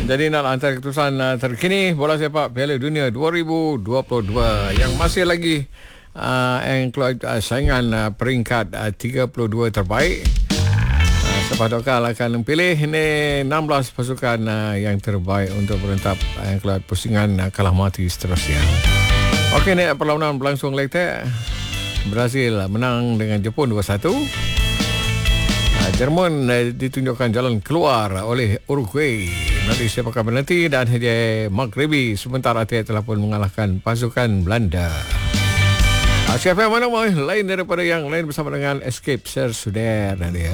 Jadi nak hantar keputusan terkini bola sepak Piala Dunia 2022 yang masih lagi yang keluar saingan peringkat 32 terbaik. Sepadukan akan pilih ini 16 pasukan yang terbaik untuk berentap yang keluar pusingan kalah mati seterusnya. Okey, ni perlawanan berlangsung letak. Brazil menang dengan Jepun 2-1. Jerman ditunjukkan jalan keluar oleh Uruguay nanti sepakan penalti dan hadiah Maghribi, sementara Atia telah pun mengalahkan pasukan Belanda. Siapa yang mana lain daripada yang lain bersama dengan Escape Sir Suder nanti ya.